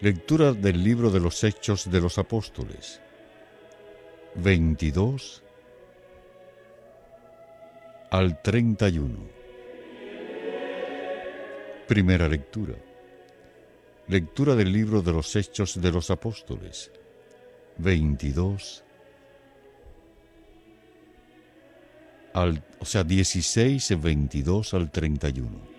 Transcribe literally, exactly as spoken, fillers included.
Lectura del libro de los Hechos de los Apóstoles, veintidós al treinta y uno. Primera lectura. Lectura del libro de los Hechos de los Apóstoles, veintidós al, o sea, dieciséis, veintidós al treinta y uno.